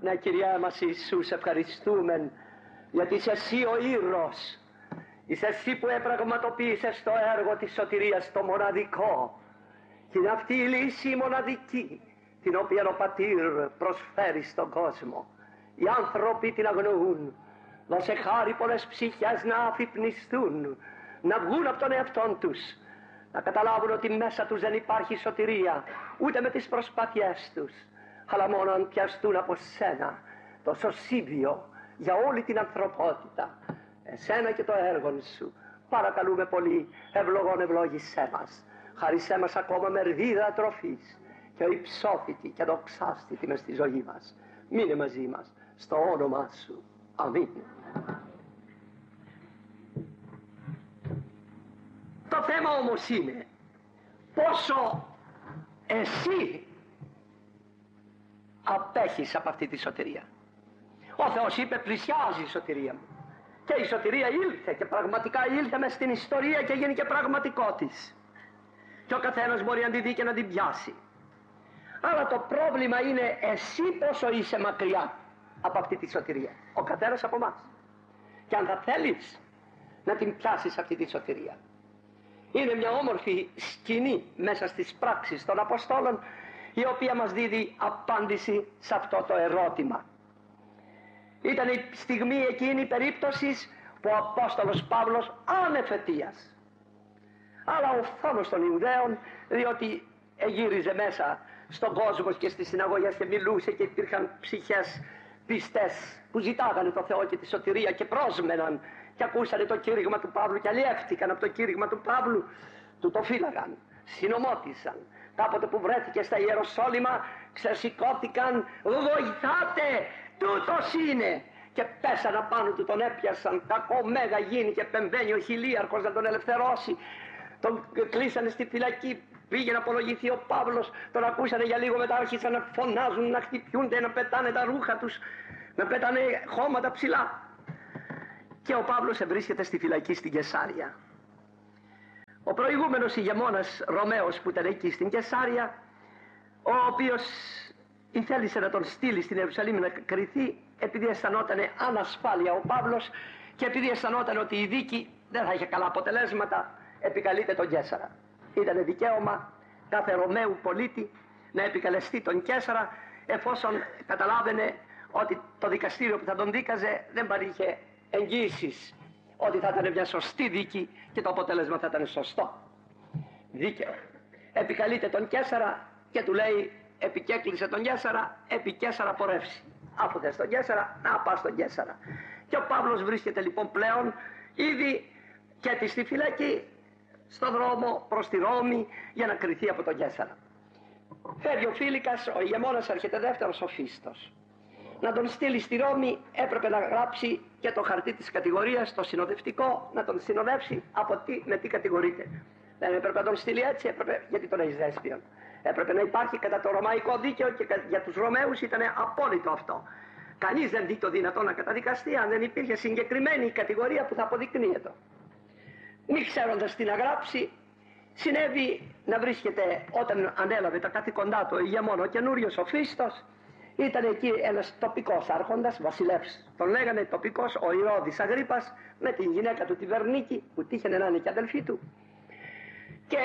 Ναι, Κυρία μας Ιησού, σε ευχαριστούμε γιατί είσαι εσύ ο ήρωας. Είσαι εσύ που επραγματοποίησες το έργο της σωτηρίας, το μοναδικό. Και είναι αυτή η λύση η μοναδική, την οποία ο Πατήρ προσφέρει στον κόσμο. Οι άνθρωποι την αγνοούν. Δώσε χάρη πολλές ψυχές να αφυπνιστούν, να βγουν από τον εαυτόν τους, να καταλάβουν ότι μέσα τους δεν υπάρχει σωτηρία, ούτε με τις προσπάθειές τους, αλλά μόνο αν πιαστούν από σένα, το σωσίβιο για όλη την ανθρωπότητα, εσένα και το έργο σου. Παρακαλούμε πολύ, ευλογών ευλόγησέ μας, χάρισέ μας ακόμα μερδίδα τροφής και υψόφητη και δοξάστητη μες στη ζωή μας. Μείνε μαζί μας, στο όνομά σου. Αμήν. Το θέμα όμως είναι πόσο εσύ απέχεις από αυτή τη σωτηρία. Ο Θεός είπε πλησιάζει η σωτηρία μου, και η σωτηρία ήλθε και πραγματικά ήλθε μες στην ιστορία και γίνει και πραγματικό της, και ο καθένας μπορεί να τη δει και να την πιάσει. Αλλά το πρόβλημα είναι εσύ πόσο είσαι μακριά από αυτή τη σωτηρία, ο καθένας από εμάς, και αν θα θέλεις να την πιάσεις αυτή τη σωτηρία. Είναι μια όμορφη σκηνή μέσα στις πράξεις των Αποστόλων, η οποία μας δίδει απάντηση σε αυτό το ερώτημα. Ήταν η στιγμή εκείνη περίπτωσης που ο Απόστολος Παύλος ανεφετίας, αλλά ο φθόνος των Ιουδαίων, διότι εγύριζε μέσα στον κόσμο και στις συναγωγές και μιλούσε, και υπήρχαν ψυχές πιστές που ζητάγανε το Θεό και τη σωτηρία και πρόσμεναν και ακούσανε το κήρυγμα του Παύλου και αλλιεύτηκαν από το κήρυγμα του Παύλου, του το φύλαγαν, συνομότησαν. Κάποτε που βρέθηκε στα Ιεροσόλυμα ξεσηκώθηκαν, βοηθάτε, τούτος είναι, και πέσανε πάνω του, τον έπιασαν, κακό μέγα γίνει και επεμβαίνει ο χιλίαρχος να τον ελευθερώσει. Τον κλείσανε στη φυλακή, πήγε να απολογηθεί ο Παύλος, τον ακούσανε για λίγο, μετά άρχισαν να φωνάζουν, να χτυπιούνται, να πετάνε τα ρούχα τους, να πετάνε χώματα ψηλά. Και ο Παύλος βρίσκεται στη φυλακή στην Καισάρια. Ο προηγούμενος ηγεμόνας Ρωμαίος που ήταν εκεί στην Καισάρια, ο οποίος θέλησε να τον στείλει στην Ιερουσαλήμ να κριθεί, επειδή αισθανόταν ανασφάλεια ο Παύλος και επειδή αισθανόταν ότι η δίκη δεν θα είχε καλά αποτελέσματα, επικαλείται τον Καίσαρα. Ήταν δικαίωμα κάθε Ρωμαίου πολίτη να επικαλεστεί τον Καίσαρα, εφόσον καταλάβαινε ότι το δικαστήριο που θα τον δίκαζε δεν παρήχε εγγύησεις ότι θα ήταν μια σωστή δίκη και το αποτέλεσμα θα ήταν σωστό, δίκαιο. Επικαλείται τον Καίσαρα και του λέει, επικέκλεισε τον Καίσαρα, επί Καίσαρα πορεύσει. Αφού θες τον Καίσαρα, να πας στον Καίσαρα. Και ο Παύλος βρίσκεται λοιπόν πλέον ήδη και στη φυλακή, στον δρόμο προς τη Ρώμη για να κριθεί από τον Καίσαρα. Φεύγει ο Φήλικας, ο ηγεμόνας, έρχεται δεύτερος, ο Φίστος. Να τον στείλει στη Ρώμη έπρεπε να γράψει και το χαρτί της κατηγορίας, το συνοδευτικό, να τον συνοδεύσει από τι, με τι κατηγορείται. Δεν έπρεπε να τον στείλει έτσι, έπρεπε, γιατί τον έχει δέσποιον. Έπρεπε να υπάρχει κατά το ρωμαϊκό δίκαιο και για τους Ρωμαίους ήταν απόλυτο αυτό. Κανείς δεν δει το δυνατό να καταδικαστεί αν δεν υπήρχε συγκεκριμένη κατηγορία που θα αποδεικνύεται. Μη ξέροντας τι να γράψει, συνέβη να βρίσκεται, όταν ανέλαβε τα καθήκοντά του ο ηγεμόν, ο καινούριος ο Φίστος, ήταν εκεί ένας τοπικός άρχοντας, βασιλεύς τον λέγανε, τοπικός, ο Ηρώδης Αγρίππας, με την γυναίκα του τη Βερνίκη, που τύχαινε να είναι και αδελφή του, και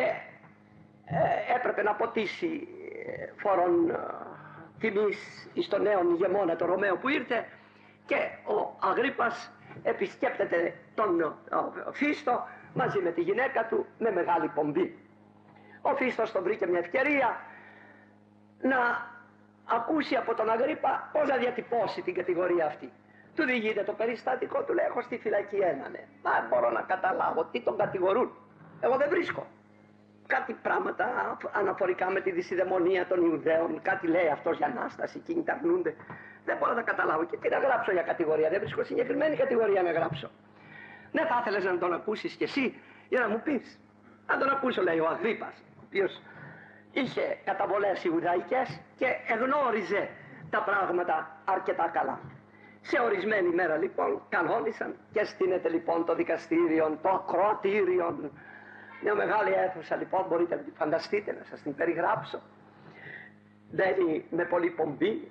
έπρεπε να ποτίσει φόρον τιμής εις τον νέον ηγεμόνα, τον Ρωμαίο που ήρθε, και ο Αγρίππας επισκέπτεται τον Φίστο μαζί με τη γυναίκα του με μεγάλη πομπή. Ο Φίστος τον βρήκε μια ευκαιρία να ακούσει από τον Αγρίππα πώς να διατυπώσει την κατηγορία αυτή. Του διηγείται το περιστατικό, του λέει, έχω στη φυλακή έναν. Μα μπορώ να καταλάβω τι τον κατηγορούν. Εγώ δεν βρίσκω. Κάτι πράγματα αναφορικά με τη δυσιδαιμονία των Ιουδαίων, κάτι λέει αυτός για Ανάσταση, εκείνοι τα αρνούνται. Δεν μπορώ να καταλάβω και τι να γράψω για κατηγορία, δεν βρίσκω συγκεκριμένη κατηγορία να γράψω. Δεν θα ήθελες να τον ακούσεις κι εσύ για να μου πεις? Να τον ακούσω, λέει ο Αγρίππας, ο οποίος είχε καταβολές Ιουδαϊκές και εγνώριζε τα πράγματα αρκετά καλά. Σε ορισμένη μέρα λοιπόν κανόνισαν και στείνεται λοιπόν το δικαστήριο, το ακροατήριο. Μια μεγάλη αίθουσα λοιπόν, μπορείτε να τη φανταστείτε, να σας την περιγράψω. Μπαίνει με πολύ πομπή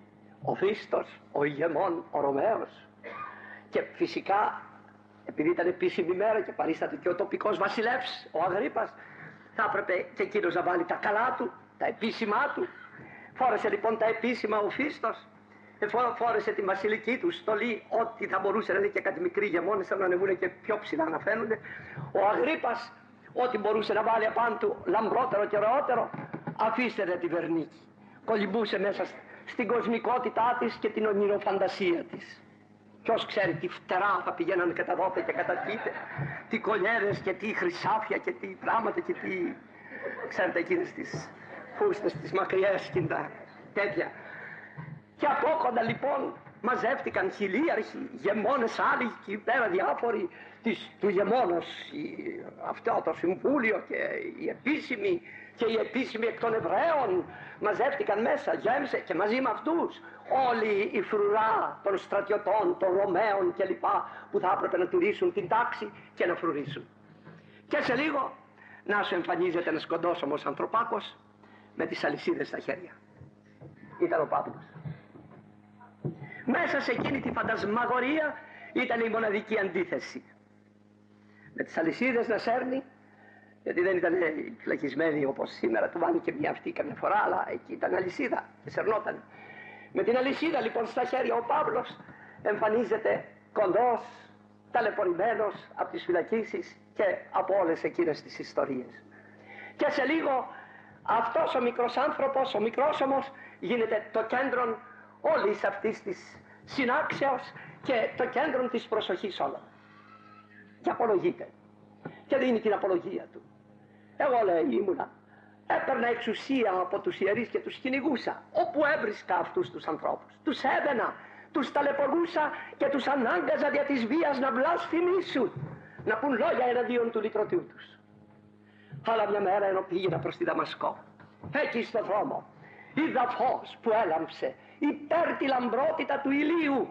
ο Φίστος, ο ηγεμόν, ο Ρωμαίος. Και φυσικά, επειδή ήταν επίσημη μέρα και παρίσταται και ο τοπικός βασιλεύς, ο Αγρίππας, θα έπρεπε και εκείνος να βάλει τα καλά του, τα επίσημά του. Φόρεσε λοιπόν τα επίσημα ο Φίστος, φόρεσε τη βασιλική του στολή, ό,τι θα μπορούσε να είναι, και κάτι μικροί ηγεμόνες να ανεβούν και πιο ψηλά να φαίνονται. Ο Αγρίππας, ό,τι μπορούσε να βάλει απάνω του λαμπρότερο και ωραιότερο, αφήστε τη Βερνίκη. Κολυμπούσε μέσα στην κοσμικότητά της και την ονειροφαντασία της. Ποιος ξέρει τι φτερά θα πηγαίνανε κατά δότε και κατά τίτε, τι κολιέρες και τι χρυσάφια και τι πράγματα και τι... Ξέρετε εκείνες τις φούστες, τις μακριές και τα τέτοια. Και από κοντά λοιπόν μαζεύτηκαν χιλίαρχοι, γεμόνες άλλοι και πέρα διάφοροι του γεμόνος, αυτό το συμβούλιο και οι επίσημοι και οι επίσημοι εκ των Εβραίων μαζεύτηκαν μέσα, γέμισε, και μαζί με αυτούς όλη η φρουρά των στρατιωτών, των Ρωμαίων κλπ, που θα έπρεπε να τηρήσουν την τάξη και να φρουρήσουν. Και σε λίγο να σου εμφανίζεται ένας κοντόσωμος ανθρωπάκος με τις αλυσίδες στα χέρια. Ήταν ο Παύλος. Μέσα σε εκείνη τη φαντασμαγορία ήταν η μοναδική αντίθεση. Με τις αλυσίδες να σέρνει, γιατί δεν ήταν φυλακισμένοι όπως σήμερα, του βάλει και μια αυτή καμιά φορά, αλλά εκεί ήταν αλυσίδα και σερνόταν. Με την αλυσίδα λοιπόν στα χέρια ο Παύλος εμφανίζεται κοντός, ταλαιπωρημένος από τις φυλακίσεις και από όλες εκείνες τις ιστορίες. Και σε λίγο αυτός ο μικρός άνθρωπος, ο μικρόσωμος, γίνεται το κέντρο όλης αυτής της συνάξεως και το κέντρο της προσοχής όλων. Και απολογείται και δίνει την απολογία του. Εγώ, λέει, ήμουνα, έπαιρνα εξουσία από τους ιερείς και τους κυνηγούσα όπου έβρισκα αυτούς τους ανθρώπους. Τους έδαινα, τους ταλαιπωρούσα και τους ανάγκαζα δια της βίας να βλασφημίσουν, να πουν λόγια εναντίον του λυτρωτιού τους. Αλλά μια μέρα ενώ πήγαινα προς τη Δαμασκό, εκεί στο δρόμο είδα φως που έλαμψε υπέρ τη λαμπρότητα του ηλίου.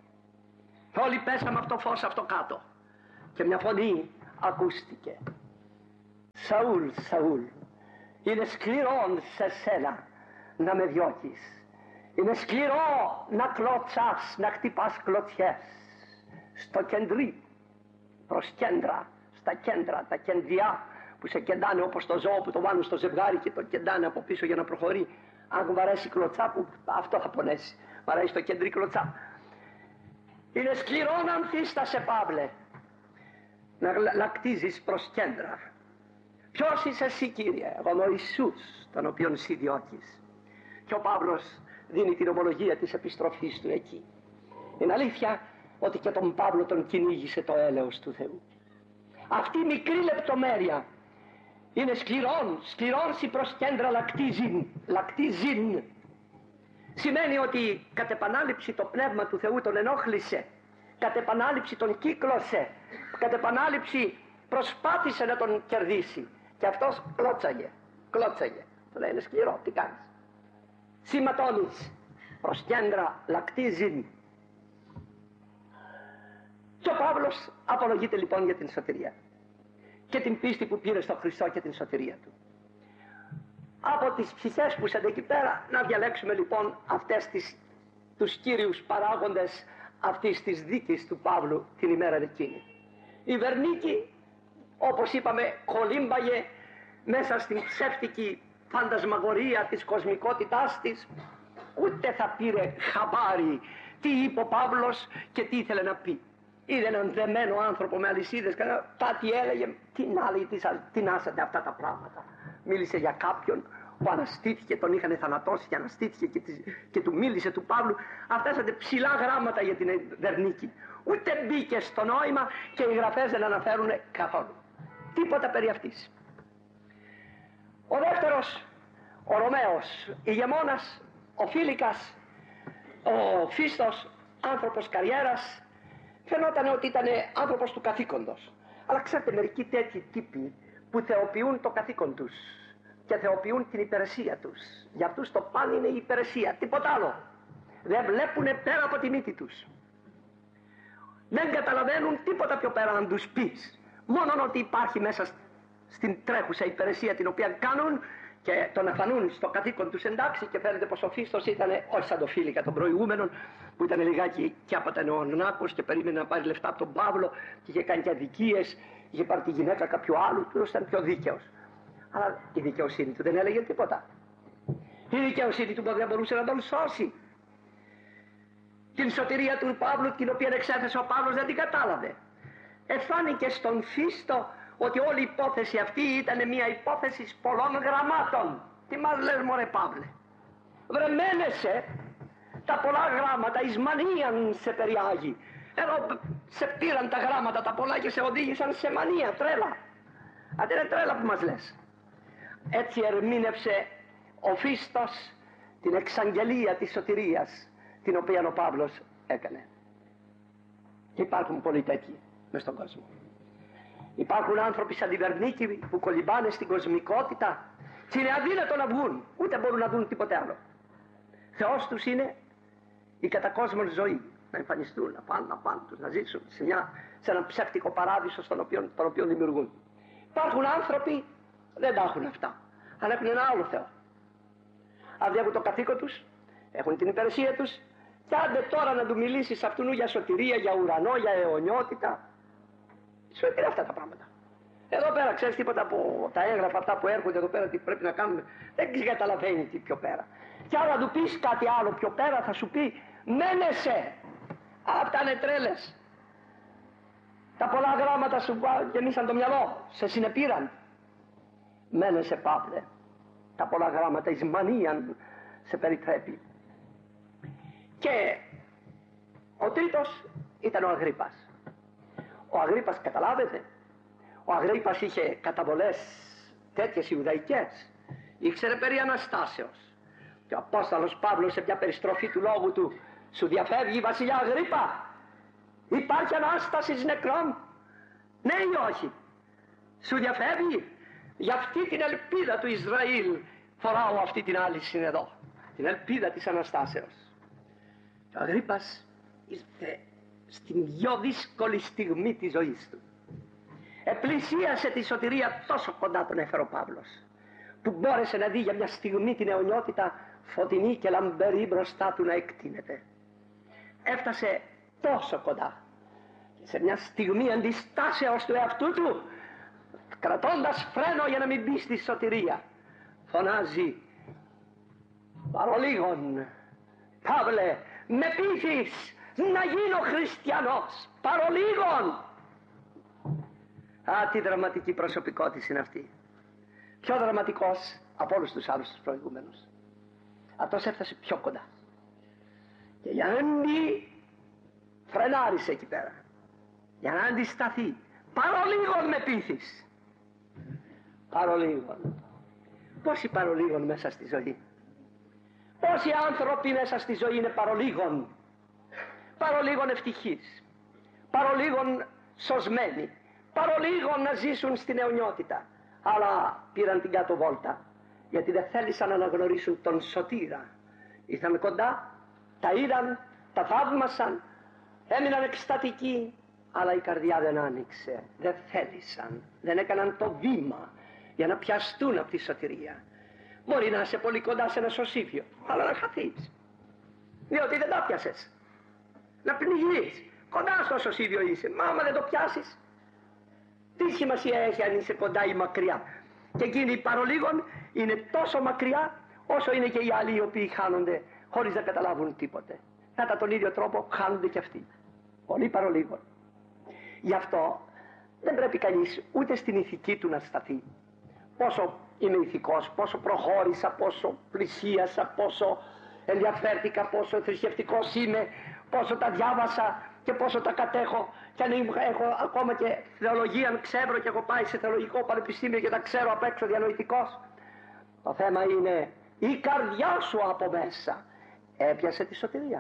Και όλοι πέσαμε από το φως αυτό κάτω και μια φωνή ακούστηκε. Σαούλ, Σαούλ, είναι σκληρό σε σένα να με διώκεις. Είναι σκληρό να κλωτσάς, να χτυπάς κλωτσιές. Στο κεντρί, προς κέντρα, στα κέντρα, τα κεντριά που σε κεντάνε όπως το ζώο που το βάλουν στο ζευγάρι και το κεντάνε από πίσω για να προχωρεί. Αν βαρέσει κλωτσά, που αυτό θα πονέσει. Βαρέσει το κεντρί κλωτσά. Είναι σκληρό να ανθίστασε, Παύλε, να λακτίζεις προς κέντρα. Ποιος είσαι εσύ, Κύριε? Εγώ είμαι ο Ιησούς, τον οποίον εσύ διώκεις. Και ο Παύλος δίνει την ομολογία της επιστροφής του εκεί. Είναι αλήθεια ότι και τον Παύλο τον κυνήγησε το έλεος του Θεού. Αυτή η μικρή λεπτομέρεια είναι σκληρόν προς κέντρα λακτίζειν. Σημαίνει ότι κατ' επανάληψη το Πνεύμα του Θεού τον ενόχλησε, κατ' επανάληψη τον κύκλωσε, κατ' επανάληψη προσπάθησε να τον κερδίσει. Και αυτός κλώτσαγε. Του λέει, είναι σκληρό, τι κάνεις? Σηματώνεις προς κέντρα λακτίζειν. Και ο Παύλος απολογείται λοιπόν για την σωτηρία και την πίστη που πήρε στο Χριστό και την σωτηρία του. Από τις ψυχές που είσαι εκεί πέρα να διαλέξουμε λοιπόν αυτές τους κύριους παράγοντες αυτής της δίκης του Παύλου την ημέρα εκείνη. Η Βερνίκη, όπως είπαμε, κολύμπαγε μέσα στην ψεύτικη φαντασμαγορία της κοσμικότητάς της, ούτε θα πήρε χαμπάρι τι είπε ο Παύλος και τι ήθελε να πει. Είδε έναν δεμένο άνθρωπο με αλυσίδες, κάτι έλεγε, τι άσατε αυτά τα πράγματα. Μίλησε για κάποιον που αναστήθηκε, τον είχαν θανατώσει και αναστήθηκε και του μίλησε του Παύλου. Αυτά ήταν ψηλά γράμματα για την Βερνίκη. Ούτε μπήκε στο νόημα και οι γραφές δεν αναφέρουν καθόλου τίποτα περί αυτής. Ο δεύτερος, ο Ρωμαίος ηγεμόνας, ο Φίλικας, ο Φίστος, άνθρωπος καριέρας, φαινόταν ότι ήταν άνθρωπος του καθήκοντος. Αλλά ξέρετε, μερικοί τέτοιοι τύποι που θεοποιούν το καθήκον τους και θεοποιούν την υπηρεσία τους, για αυτούς το παν είναι η υπηρεσία, τίποτα άλλο. Δεν βλέπουνε πέρα από τη μύτη τους. Δεν καταλαβαίνουν τίποτα πιο πέρα αν τους πεις. Μόνον ότι υπάρχει μέσα στην τρέχουσα υπηρεσία την οποία κάνουν και τον αφανούν στο καθήκον τους εντάξει, και φαίνεται πως ο Φίστος ήταν όχι σαν το Φίλικα των προηγούμενων που ήταν λιγάκι και απατανεωνάκος και περίμενε να πάρει λεφτά από τον Παύλο και είχε κάνει και αδικίες, είχε πάρει τη γυναίκα κάποιου άλλου, του ήταν πιο δίκαιος. Αλλά η δικαιοσύνη του δεν έλεγε τίποτα. Η δικαιοσύνη του δεν μπορούσε να τον σώσει. Την σωτηρία του Παύλου, την οποία εξέθεσε ο Παύλος, δεν την κατάλαβε. Εφάνηκε στον Φίστο ότι όλη η υπόθεση αυτή ήταν μια υπόθεση πολλών γραμμάτων. Τι μας λες μωρέ Παύλε? Βρεμένεσαι, τα πολλά γράμματα εις μανίαν σε περιάγει. Εδώ σε πήραν τα γράμματα τα πολλά και σε οδήγησαν σε μανία, τρέλα. Αν είναι τρέλα που μας λες. Έτσι ερμήνευσε ο Φίστος την εξαγγελία της σωτηρίας, την οποία ο Παύλος έκανε. Και υπάρχουν πολλοί τέτοιοι μες στον κόσμο. Υπάρχουν άνθρωποι σαν τη Βερνίκη που κολυμπάνε στην κοσμικότητα και είναι αδύνατο να βγουν, ούτε μπορούν να δουν τίποτε άλλο. Θεός τους είναι η κατακόσμων ζωή, να εμφανιστούν, να πάνε τους, να ζήσουν σε έναν ψεύτικο παράδεισο τον οποίο δημιουργούν. Υπάρχουν άνθρωποι δεν τα έχουν αυτά, αλλά έχουν ένα άλλο Θεό. Αυτοί έχουν το καθήκον τους, έχουν την υπηρεσία τους, και άντε τώρα να του μιλήσεις αυτού για σωτηρία, για ουρανό, για αιωνιότητα. Σου είναι αυτά τα πράγματα. Εδώ πέρα ξέρεις τίποτα από τα έγγραφα αυτά που έρχονται εδώ πέρα, τι πρέπει να κάνουμε, δεν καταλαβαίνει τι πιο πέρα. Και άρα του πεις κάτι άλλο πιο πέρα, θα σου πει μένεσαι. Αυτά είναι τρέλες. Τα πολλά γράμματα σου γεμίσαν το μυαλό, σε συνεπήραν. Μένεσαι Παύλε. Τα πολλά γράμματα εις μανίαν σε περιτρέπει. Και ο τρίτος ήταν ο Αγρίππας. Ο Αγρίππας, καταλάβετε, ο Αγρίππας είχε καταβολές τέτοιες ιουδαϊκές, ήξερε περί Αναστάσεως. Και ο Απόστολος Παύλος σε μια περιστροφή του λόγου του, σου διαφεύγει βασιλιά Αγρίππα, υπάρχει Ανάσταση νεκρών? Ναι ή όχι? Σου διαφεύγει? Για αυτή την ελπίδα του Ισραήλ φοράω αυτή την άλλη εδώ, την ελπίδα της Αναστάσεως. Και ο Αγρίππας ήρθε στην πιο δύσκολη στιγμή της ζωής του. Επλησίασε τη σωτηρία, τόσο κοντά τον έφερε ο Παύλος, που μπόρεσε να δει για μια στιγμή την αιωνιότητα φωτεινή και λαμπερή μπροστά του να εκτείνεται. Έφτασε τόσο κοντά και σε μια στιγμή αντιστάσεως του εαυτού του, κρατώντας φρένο για να μην μπει στη σωτηρία, φωνάζει, παρολίγων, Παύλε, με πείθεις να γίνω χριστιανός, παρολίγων. Α, τι δραματική προσωπικότητα είναι αυτή. Πιο δραματικός από όλους τους άλλους τους προηγούμενους. Αυτός έφτασε πιο κοντά. Και για να μπει, φρενάρισε εκεί πέρα. Για να αντισταθεί. Παρολίγων με πείθεις. Παρολίγων. Πόσοι παρολίγων μέσα στη ζωή? Πόσοι άνθρωποι μέσα στη ζωή είναι παρολίγων? Παρολίγων ευτυχείς, παρολίγων σωσμένοι, παρολίγων να ζήσουν στην αιωνιότητα, αλλά πήραν την κάτω βόλτα γιατί δεν θέλησαν να αναγνωρίσουν τον σωτήρα. Ήρθαν κοντά, τα είδαν, τα θαύμασαν, έμειναν εκστατικοί, αλλά η καρδιά δεν άνοιξε, δεν θέλησαν, δεν έκαναν το βήμα για να πιαστούν από τη σωτηρία. Μπορεί να είσαι πολύ κοντά σε ένα σωσίβιο, αλλά να χαθείς, διότι δεν τα πιάσες. Να πνιγείς, κοντά στο σωσίβιο είσαι, μα άμα δεν το πιάσεις, τι σημασία έχει αν είσαι κοντά ή μακριά? Και εκείνοι οι παρολίγων είναι τόσο μακριά όσο είναι και οι άλλοι οι οποίοι χάνονται χωρίς να καταλάβουν τίποτε. Κατά τον ίδιο τρόπο χάνονται και αυτοί, πολύ παρολίγων. Γι' αυτό δεν πρέπει κανείς ούτε στην ηθική του να σταθεί. Πόσο είμαι ηθικός, πόσο προχώρησα, πόσο πλησίασα, πόσο ενδιαφέρθηκα, πόσο θρησκευτικός είμαι, πόσο τα διάβασα και πόσο τα κατέχω, και αν έχω ακόμα και θεολογία, αν ξέρω και έχω πάει σε θεολογικό πανεπιστήμιο και τα ξέρω απ' έξω διανοητικός. Το θέμα είναι η καρδιά σου από μέσα έπιασε τη σωτηρία.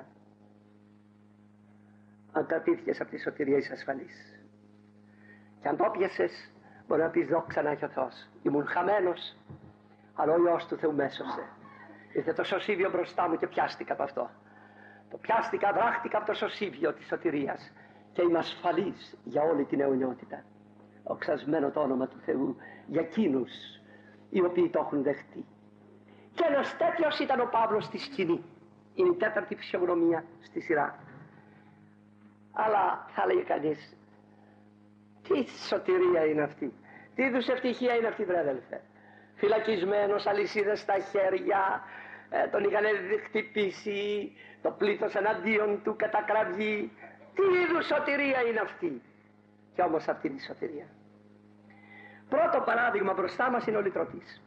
Αν κρατήθηκες από τη σωτηρία είσαι ασφαλής. Και αν το πιασες, μπορεί να πεις δόξα να έχει ο Θεός. Ήμουν χαμένος, αλλά ο Υιός του Θεού με έσωσε. Ήρθε το σωσίβιο μπροστά μου και πιάστηκα από αυτό. Το πιάστηκα, δράχτηκα από το σωσίβιο της σωτηρίας και είμαι ασφαλής για όλη την αιωνιότητα. Οξασμένο το όνομα του Θεού για εκείνους οι οποίοι το έχουν δεχτεί. Και ένας τέτοιος ήταν ο Παύλος στη σκηνή. Είναι η τέταρτη φυσιογνωμία στη σειρά. Αλλά θα έλεγε κανείς, τι σωτηρία είναι αυτή, τι είδους ευτυχία είναι αυτή, βρε αδελφέ. Φυλακισμένος, αλυσίδες στα χέρια, τον είχαν χτυπήσει, το πλήθος εναντίον του κατακραυγεί. Τι είδους σωτηρία είναι αυτή. Και όμως αυτή είναι η σωτηρία. Πρώτο παράδειγμα μπροστά μας είναι ο λυτρωτής,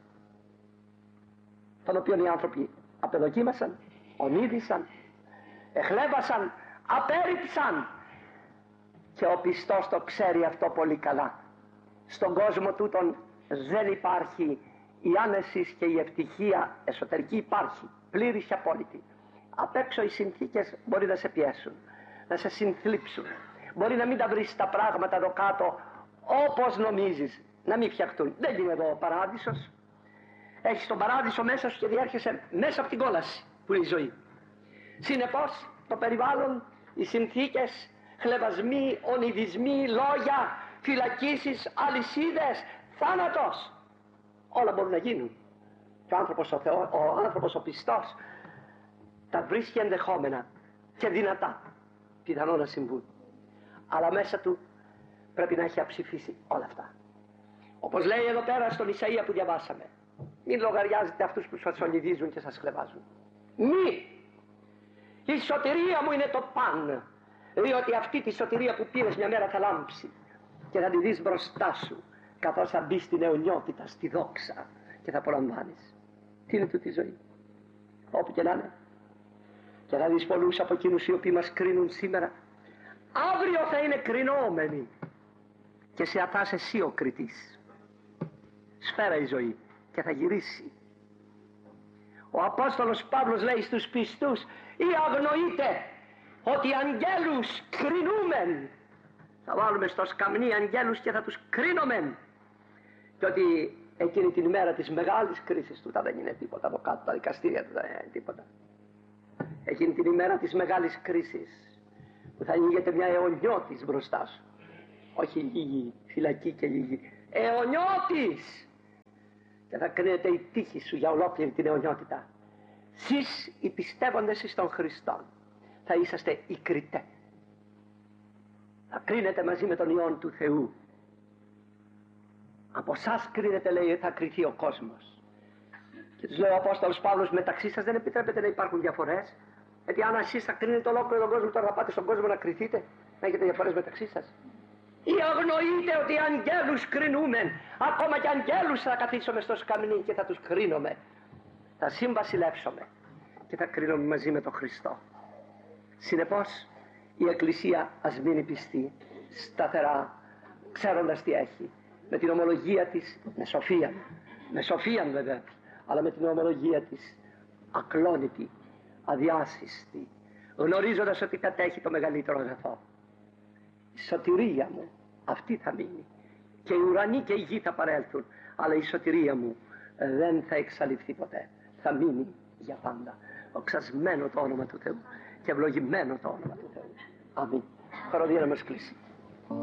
τον οποίο οι άνθρωποι απεδοκίμασαν, ονείδησαν, εχλέβασαν, απέρριψαν. Και ο πιστός το ξέρει αυτό πολύ καλά. Στον κόσμο τούτον δεν υπάρχει η άνεση και η ευτυχία εσωτερική, υπάρχει πλήρης και απόλυτη. Απ' έξω οι συνθήκες μπορεί να σε πιέσουν, να σε συνθλίψουν. Μπορεί να μην τα βρεις τα πράγματα εδώ κάτω όπως νομίζεις, να μην φτιαχτούν. Δεν είναι εδώ ο παράδεισος. Έχεις τον παράδεισο μέσα σου και διέρχεσαι μέσα από την κόλαση που είναι η ζωή. Συνεπώς το περιβάλλον, οι συνθήκες, χλεβασμοί, ονειδισμοί, λόγια, φυλακίσεις, αλυσίδες, θάνατος, όλα μπορούν να γίνουν. Και ο άνθρωπος ο πιστός τα βρίσκει ενδεχόμενα και δυνατά, πιθανό να συμβούν. Αλλά μέσα του πρέπει να έχει αψηφίσει όλα αυτά. Όπως λέει εδώ πέρα στον Ισαΐα που διαβάσαμε, μην λογαριάζετε αυτούς που σας ονειδίζουν και σας χλεβάζουν. Μη! Η σωτηρία μου είναι το παν. Διότι αυτή τη σωτηρία που πήρες μια μέρα θα λάμψει και θα τη δεις μπροστά σου, καθώς θα μπει στην αιωνιότητα, στη δόξα, και θα απολαμβάνεις. Τι είναι τούτη η ζωή, όπου και να είναι. Και θα δεις πολλούς από εκείνους οι οποίοι μας κρίνουν σήμερα, αύριο θα είναι κρινόμενοι και σε θα είσαι εσύ ο κριτής. Σφαίρα η ζωή και θα γυρίσει. Ο Απόστολος Παύλος λέει στους πιστούς, ή αγνοείτε ότι αγγέλους κρινούμεν. Θα βάλουμε στο σκαμνί αγγέλους και θα τους κρίνομεν. Και ότι εκείνη την ημέρα της μεγάλης κρίσης του δεν είναι τίποτα από κάτω, τα δικαστήρια του δεν είναι τίποτα. Εκείνη την ημέρα της μεγάλης κρίσης που θα ανοίγεται μια αιωνιώτης μπροστά σου. Όχι λίγη φυλακή και λίγη, αιωνιώτης. Και θα κρίνεται η τύχη σου για ολόκληρη την αιωνιότητα. Σεις οι πιστεύοντες εις τον Χριστόν θα είσαστε οι κριτές. Θα κρίνετε μαζί με τον Υιόν του Θεού. Από εσάς κρίνεται, λέει, θα κριθεί ο κόσμος. Και τους λέει ο Απόστολος Παύλος, μεταξύ σας δεν επιτρέπεται να υπάρχουν διαφορές. Γιατί αν εσείς θα κρίνετε ολόκληρο τον κόσμο, τώρα θα πάτε στον κόσμο να κριθείτε, να έχετε διαφορές μεταξύ σας. Ή αγνοείτε ότι αγγέλους κρινούμεν, ακόμα και αγγέλους θα καθίσουμε στο σκαμνί και θα τους κρίνουμε. Θα συμβασιλεύσουμε και θα κρίνουμε μαζί με τον Χριστό. Συνεπώς η Εκκλησία ας μείνει πιστή, σταθερά, ξέροντας τι έχει, με την ομολογία της, με σοφία βέβαια, αλλά με την ομολογία της ακλόνητη, αδιάσυστη, γνωρίζοντας ότι κατέχει το μεγαλύτερο αγαθό. Η σωτηρία μου αυτή θα μείνει και οι ουρανοί και η γη θα παρέλθουν, αλλά η σωτηρία μου δεν θα εξαλειφθεί ποτέ, θα μείνει για πάντα. Οξασμένο το όνομα του Θεού και ευλογημένο το όνομα του Θεού. Αμήν. Παροδία να μας κλείσει.